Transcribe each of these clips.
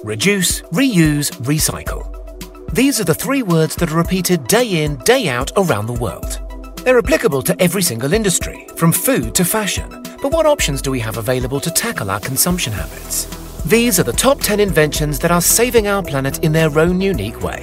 reduce, reuse, recycle. These are the three words that are repeated day in, day out around the world. They're applicable to every single industry, from food to fashion. But what options do we have available to tackle our consumption habits? These are the top 10 inventions that are saving our planet in their own unique way.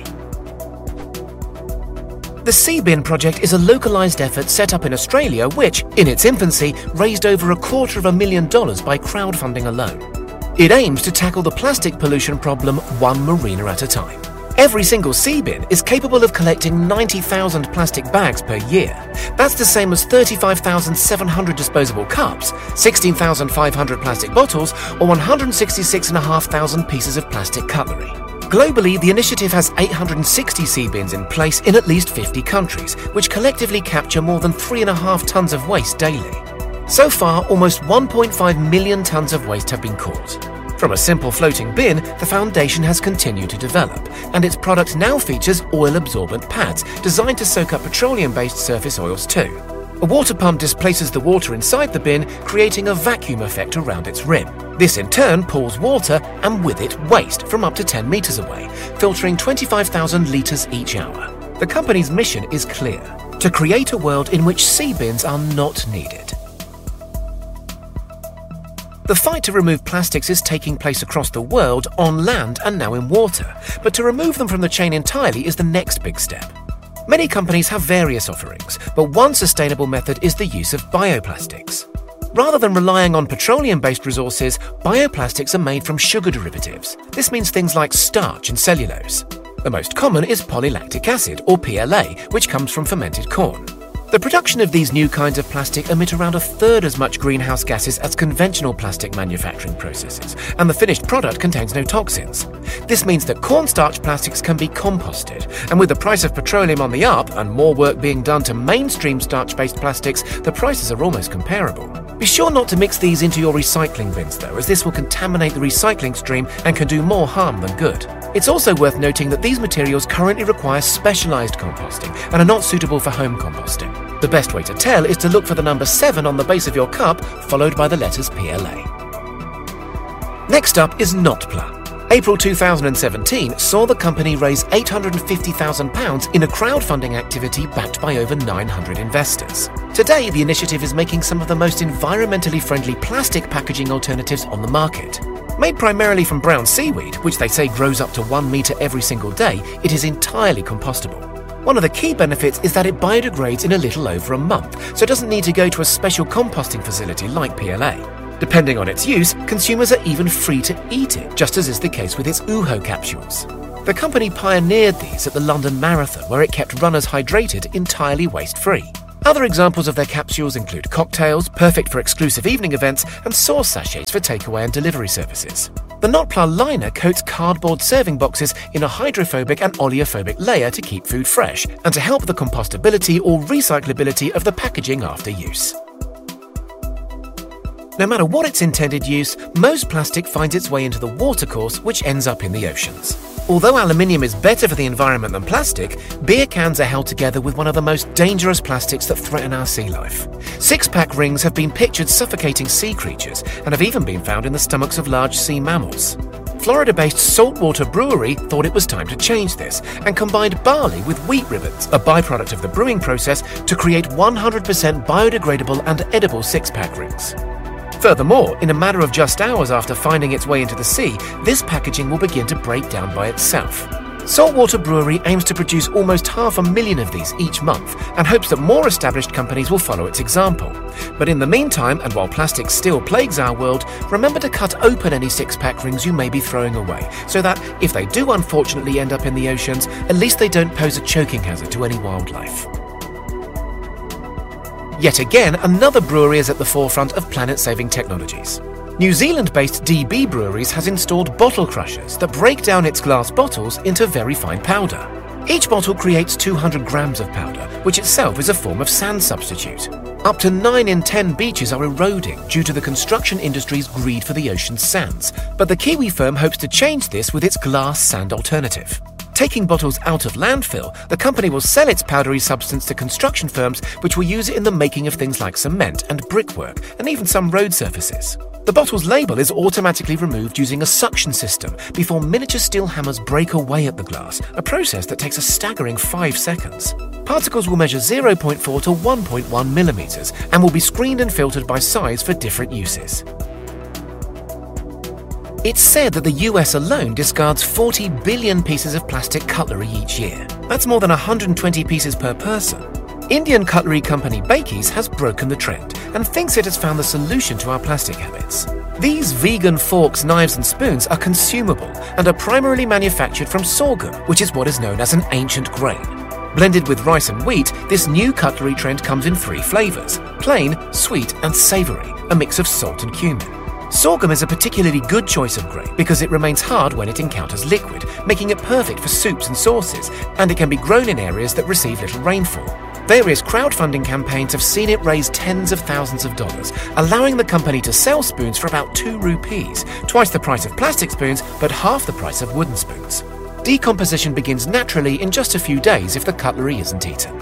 The Seabin project is a localised effort set up in Australia which, in its infancy, raised over $250,000 by crowdfunding alone. It aims to tackle the plastic pollution problem one marina at a time. Every single Seabin is capable of collecting 90,000 plastic bags per year. That's the same as 35,700 disposable cups, 16,500 plastic bottles, or 166,500 pieces of plastic cutlery. Globally, the initiative has 860 Seabins in place in at least 50 countries, which collectively capture more than 3.5 tons of waste daily. So far, almost 1.5 million tons of waste have been caught. From a simple floating bin, the foundation has continued to develop, and its product now features oil-absorbent pads designed to soak up petroleum-based surface oils too. A water pump displaces the water inside the bin, creating a vacuum effect around its rim. This in turn pulls water, and with it waste, from up to 10 metres away, filtering 25,000 litres each hour. The company's mission is clear: to create a world in which Seabins are not needed. The fight to remove plastics is taking place across the world, on land and now in water, but to remove them from the chain entirely is the next big step. Many companies have various offerings, but one sustainable method is the use of bioplastics. Rather than relying on petroleum-based resources, bioplastics are made from sugar derivatives. This means things like starch and cellulose. The most common is polylactic acid, or PLA, which comes from fermented corn. The production of these new kinds of plastic emit around 1/3 as much greenhouse gases as conventional plastic manufacturing processes, and the finished product contains no toxins. This means that cornstarch plastics can be composted, and with the price of petroleum on the up and more work being done to mainstream starch-based plastics, the prices are almost comparable. Be sure not to mix these into your recycling bins though, as this will contaminate the recycling stream and can do more harm than good. It's also worth noting that these materials currently require specialised composting and are not suitable for home composting. The best way to tell is to look for the number 7 on the base of your cup, followed by the letters PLA. Next up is Notpla. April 2017 saw the company raise £850,000 in a crowdfunding activity backed by over 900 investors. Today, the initiative is making some of the most environmentally friendly plastic packaging alternatives on the market. Made primarily from brown seaweed, which they say grows up to 1 metre every single day, it is entirely compostable. One of the key benefits is that it biodegrades in a little over a month, so it doesn't need to go to a special composting facility like PLA. Depending on its use, consumers are even free to eat it, just as is the case with its UHO capsules. The company pioneered these at the London Marathon, where it kept runners hydrated entirely waste-free. Other examples of their capsules include cocktails, perfect for exclusive evening events, and sauce sachets for takeaway and delivery services. The Notpla liner coats cardboard serving boxes in a hydrophobic and oleophobic layer to keep food fresh, and to help the compostability or recyclability of the packaging after use. No matter what its intended use, most plastic finds its way into the watercourse, which ends up in the oceans. Although aluminium is better for the environment than plastic, beer cans are held together with one of the most dangerous plastics that threaten our sea life. Six-pack rings have been pictured suffocating sea creatures and have even been found in the stomachs of large sea mammals. Florida-based Saltwater Brewery thought it was time to change this and combined barley with wheat ribbons, a byproduct of the brewing process, to create 100% biodegradable and edible six-pack rings. Furthermore, in a matter of just hours after finding its way into the sea, this packaging will begin to break down by itself. Saltwater Brewery aims to produce almost 500,000 of these each month and hopes that more established companies will follow its example. But in the meantime, and while plastic still plagues our world, remember to cut open any six-pack rings you may be throwing away, so that, if they do unfortunately end up in the oceans, at least they don't pose a choking hazard to any wildlife. Yet again, another brewery is at the forefront of planet-saving technologies. New Zealand-based DB Breweries has installed bottle crushers that break down its glass bottles into very fine powder. Each bottle creates 200 grams of powder, which itself is a form of sand substitute. Up to 9 in 10 beaches are eroding due to the construction industry's greed for the ocean's sands, but the Kiwi firm hopes to change this with its glass sand alternative. Taking bottles out of landfill, the company will sell its powdery substance to construction firms which will use it in the making of things like cement and brickwork, and even some road surfaces. The bottle's label is automatically removed using a suction system before miniature steel hammers break away at the glass, a process that takes a staggering 5 seconds. Particles will measure 0.4 to 1.1 millimeters and will be screened and filtered by size for different uses. It's said that the US alone discards 40 billion pieces of plastic cutlery each year. That's more than 120 pieces per person. Indian cutlery company Bakey's has broken the trend and thinks it has found the solution to our plastic habits. These vegan forks, knives and spoons are consumable and are primarily manufactured from sorghum, which is what is known as an ancient grain. Blended with rice and wheat, this new cutlery trend comes in 3 flavors: plain, sweet and savory, a mix of salt and cumin. Sorghum is a particularly good choice of grain because it remains hard when it encounters liquid, making it perfect for soups and sauces, and it can be grown in areas that receive little rainfall. Various crowdfunding campaigns have seen it raise tens of thousands of dollars, allowing the company to sell spoons for about 2 rupees, twice the price of plastic spoons but half the price of wooden spoons. Decomposition begins naturally in just a few days if the cutlery isn't eaten.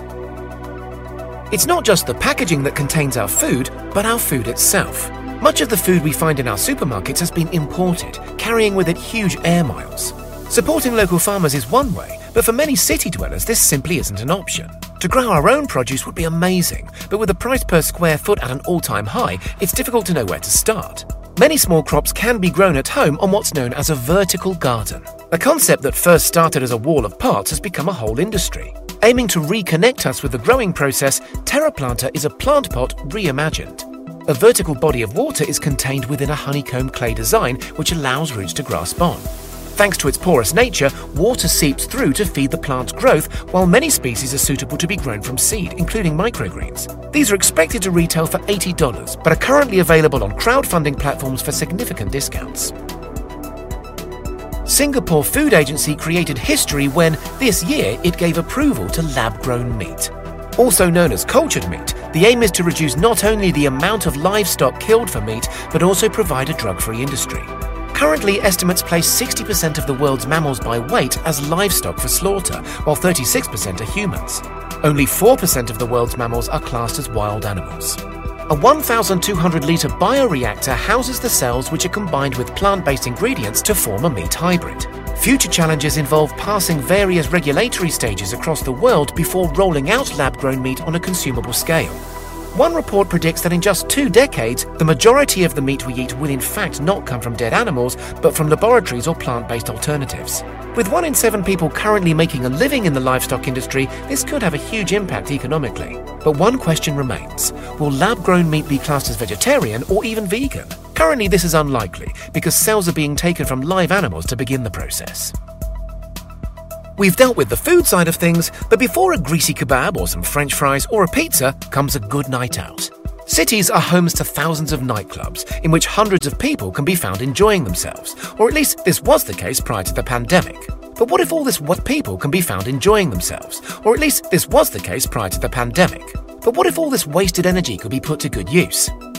It's not just the packaging that contains our food, but our food itself. Much of the food we find in our supermarkets has been imported, carrying with it huge air miles. Supporting local farmers is one way, but for many city dwellers this simply isn't an option. To grow our own produce would be amazing, but with the price per square foot at an all-time high, it's difficult to know where to start. Many small crops can be grown at home on what's known as a vertical garden. A concept that first started as a wall of pots has become a whole industry. Aiming to reconnect us with the growing process, TerraPlanta is a plant pot reimagined. A vertical body of water is contained within a honeycomb clay design which allows roots to grasp on. Thanks to its porous nature, water seeps through to feed the plant's growth, while many species are suitable to be grown from seed, including microgreens. These are expected to retail for $80, but are currently available on crowdfunding platforms for significant discounts. Singapore Food Agency created history when, this year, it gave approval to lab-grown meat. Also known as cultured meat, the aim is to reduce not only the amount of livestock killed for meat, but also provide a drug-free industry. Currently, estimates place 60% of the world's mammals by weight as livestock for slaughter, while 36% are humans. Only 4% of the world's mammals are classed as wild animals. A 1,200-litre bioreactor houses the cells which are combined with plant-based ingredients to form a meat hybrid. Future challenges involve passing various regulatory stages across the world before rolling out lab-grown meat on a consumable scale. One report predicts that in just 2 decades, the majority of the meat we eat will in fact not come from dead animals, but from laboratories or plant-based alternatives. With 1 in 7 people currently making a living in the livestock industry, this could have a huge impact economically. But one question remains: will lab-grown meat be classed as vegetarian or even vegan? Currently, this is unlikely because cells are being taken from live animals to begin the process. We've dealt with the food side of things, but before a greasy kebab or some French fries or a pizza comes a good night out. Cities are homes to thousands of nightclubs in which hundreds of people can be found enjoying themselves, or at least this was the case prior to the pandemic. But what if all this people can be found enjoying themselves, or at least this was the case prior to the pandemic? But what if all this wasted energy could be put to good use?